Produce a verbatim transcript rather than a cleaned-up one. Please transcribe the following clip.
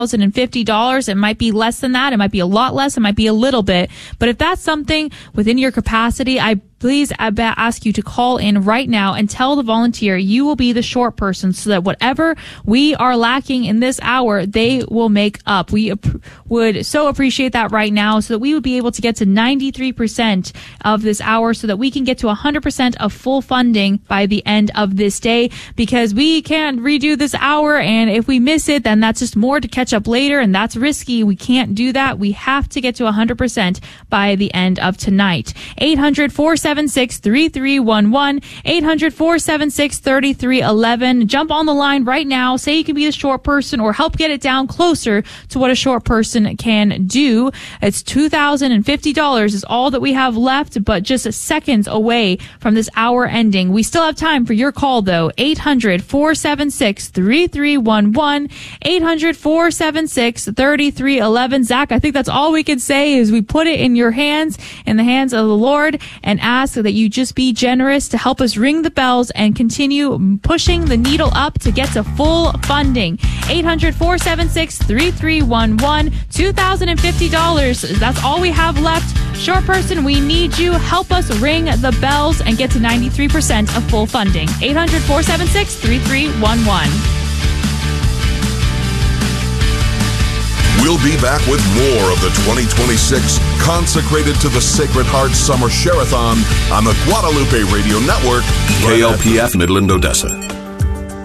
thousand fifty dollars. It might be less than that. It might be a lot less. It might be a little bit. But if that's something within your capacity, I please ask you to call in right now and tell the volunteer you will be the short person so that whatever we are lacking in this hour, they will make up. We ap- would so appreciate that right now so that we would be able to get to ninety-three percent of this hour so that we can get to one hundred percent of full funding by the end of this day, because we can't redo this hour, and if we miss it, then that's just more to catch up later, and that's risky. We can't do that. We have to get to one hundred percent by the end of tonight. eight hundred, four seven six, three three one one, eight hundred, four seven six, three three one one. Jump on the line right now. Say you can be the short person or help get it down closer to what a short person can do. It's two thousand fifty dollars is all that we have left, but just seconds away from this hour ending. We still have time for your call, though. eight hundred, four seven six, three three one one, eight hundred, four seven six, three three one one. Zach, I think that's all we can say is we put it in your hands, in the hands of the Lord, and ask that you just be generous to help us ring the bells and continue pushing the needle up to get to full funding. eight hundred, four seven six, three three one one, two thousand fifty dollars. That's all we have left. Short person, we need you. Help us ring the bells and get to ninety-three percent of full funding. eight hundred, four seven six, three three one one. We'll be back with more of the twenty twenty-six Consecrated to the Sacred Heart Summer Share-a-thon on the Guadalupe Radio Network. K L P F Midland, Odessa.